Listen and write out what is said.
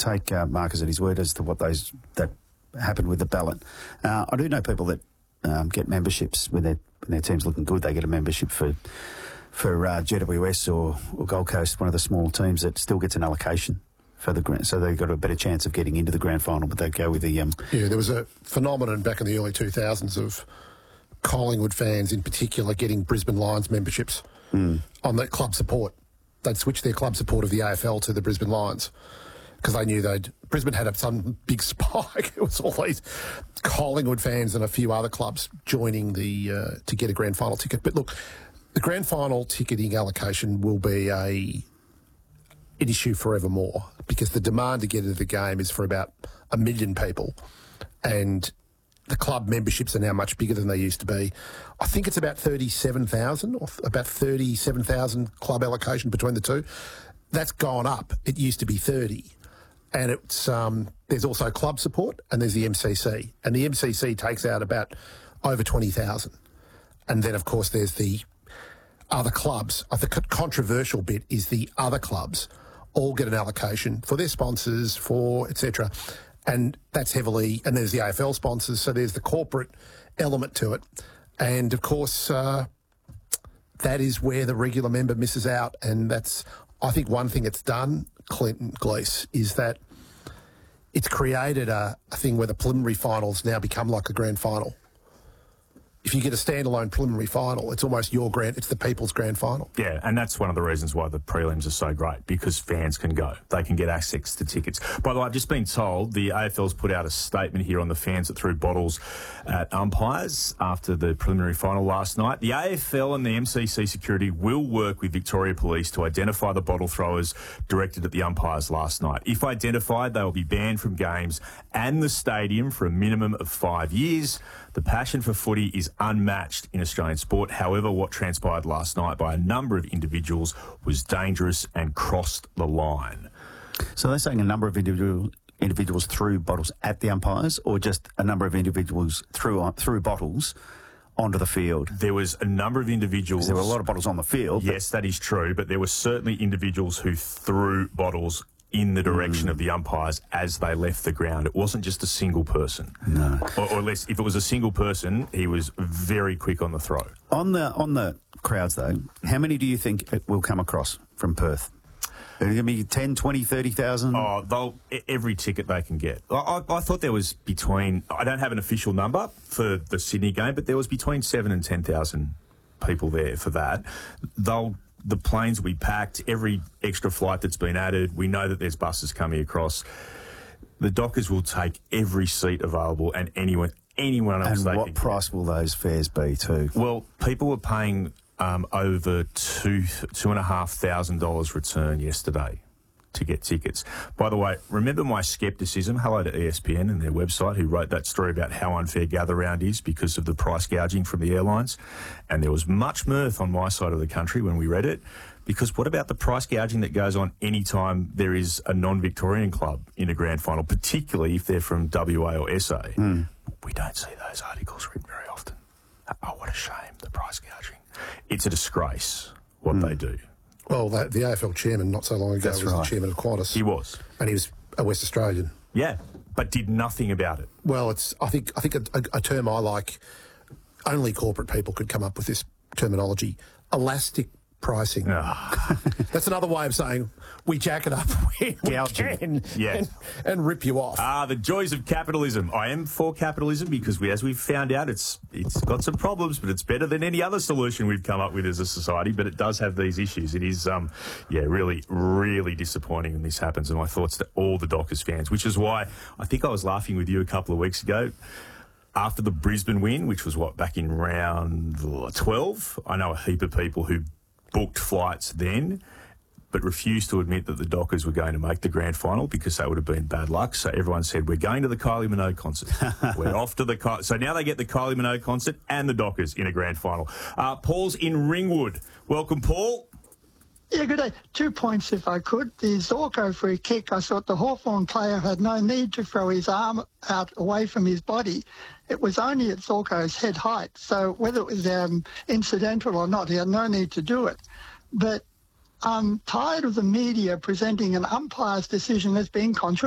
take Marcus at his word as to what that happened with the ballot. I do know people that get memberships when their team's looking good. They get a membership for GWS or Gold Coast, one of the small teams that still gets an allocation for the grand, so they've got a better chance of getting into the grand final. But they go with the Yeah, there was a phenomenon back in the early 2000s of Collingwood fans in particular getting Brisbane Lions memberships on that club support. They'd switch their club support of the AFL to the Brisbane Lions because they knew Brisbane had some big spike. It was all these Collingwood fans and a few other clubs joining to get a grand final ticket. But look, the grand final ticketing allocation will be an issue forevermore because the demand to get into the game is for about 1 million people, and the club memberships are now much bigger than they used to be. I think it's about 37,000 or about 37,000 club allocation between the two. That's gone up. It used to be 30. And it's there's also club support and there's the MCC. And the MCC takes out about over 20,000. And then, of course, there's the other clubs. The controversial bit is the other clubs all get an allocation for their sponsors, for etc. And that's heavily, and there's the AFL sponsors, so there's the corporate element to it. And, of course, that is where the regular member misses out. And that's, I think, one thing it's done, Clinton Glees, is that it's created a thing where the preliminary finals now become like a grand final. If you get a standalone preliminary final, it's almost it's the people's grand final. Yeah, and that's one of the reasons why the prelims are so great, because fans can go. They can get access to tickets. By the way, I've just been told the AFL's put out a statement here on the fans that threw bottles at umpires after the preliminary final last night. The AFL and the MCC security will work with Victoria Police to identify the bottle throwers directed at the umpires last night. If identified, they will be banned from games and the stadium for a minimum of 5 years. The passion for footy is unmatched in Australian sport. However, what transpired last night by a number of individuals was dangerous and crossed the line. So they're saying a number of individuals threw bottles at the umpires, or just a number of individuals threw bottles onto the field? There was a number of individuals. There were a lot of bottles on the field. Yes, that is true, but there were certainly individuals who threw bottles in the direction of the umpires as they left the ground. It wasn't just a single person. No. Or less, if it was a single person, he was very quick on the throw. On the crowds, though, how many do you think it will come across from Perth? Are it going to be 10, 20, 30,000? Oh, every ticket they can get. I thought there was between, I don't have an official number for the Sydney game, but there was between 7,000 and 10,000 people there for that. The planes will be packed, every extra flight that's been added. We know that there's buses coming across. The Dockers will take every seat available and anyone else. And what price will those fares be too? Well, people were paying over $2,500 return yesterday to get tickets. By the way, remember my scepticism? Hello to ESPN and their website, who wrote that story about how unfair Gather Round is because of the price gouging from the airlines. And there was much mirth on my side of the country when we read it, because what about the price gouging that goes on any time there is a non-Victorian club in a grand final, particularly if they're from WA or SA? We don't see those articles written very often. Oh, what a shame, the price gouging. It's a disgrace what they do. Well, the AFL chairman not so long ago was the chairman of Qantas. He was. And he was a West Australian. Yeah, but did nothing about it. Well, I think a term I like, only corporate people could come up with this terminology, elastic pricing. That's another way of saying we jack it up when we can and rip you off. The joys of capitalism. I am for capitalism because, as we've found out, it's got some problems, but it's better than any other solution we've come up with as a society, but it does have these issues. It is, really, really disappointing when this happens, and my thoughts to all the Dockers fans, which is why I think I was laughing with you a couple of weeks ago. After the Brisbane win, which was, back in round 12, I know a heap of people who booked flights then, but refused to admit that the Dockers were going to make the grand final because that would have been bad luck. So everyone said, we're going to the Kylie Minogue concert. We're off to the So now they get the Kylie Minogue concert and the Dockers in a grand final. Paul's in Ringwood. Welcome, Paul. Yeah, good day. 2 points, if I could. The Zorko free kick, I thought the Hawthorn player had no need to throw his arm out away from his body. It was only at Zorko's head height. So whether it was incidental or not, he had no need to do it. But I'm tired of the media presenting an umpire's decision as being controversial.